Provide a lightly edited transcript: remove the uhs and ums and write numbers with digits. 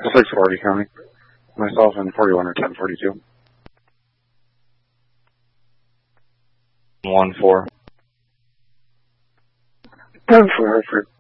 640 County. Myself and 41 or 1042. 14. 10-4 Hartford.